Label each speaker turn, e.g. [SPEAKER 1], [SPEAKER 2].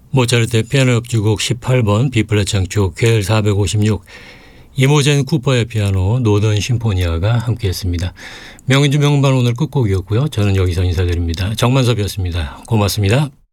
[SPEAKER 1] 모차르트의 피아노 협주곡 18번 B플랫 장조 퀘일 456 이모젠 쿠퍼의 피아노 노던 심포니아가 함께했습니다. 명인주 명반 오늘 끝곡이었고요. 저는 여기서 인사드립니다. 정만섭이었습니다. 고맙습니다.